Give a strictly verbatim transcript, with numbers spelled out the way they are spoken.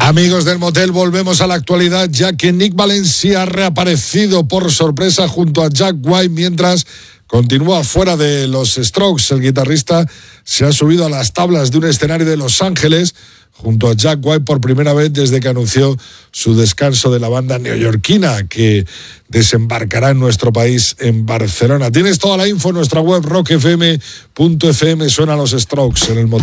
Amigos del motel, volvemos a la actualidad, ya que Nick Valencia ha reaparecido por sorpresa junto a Jack White mientras continúa fuera de los Strokes. El guitarrista se ha subido a las tablas de un escenario de Los Ángeles junto a Jack White por primera vez desde que anunció su descanso de la banda neoyorquina que desembarcará en nuestro país en Barcelona. Tienes toda la info en nuestra web rock f m punto f m. Suenan los Strokes en el motel.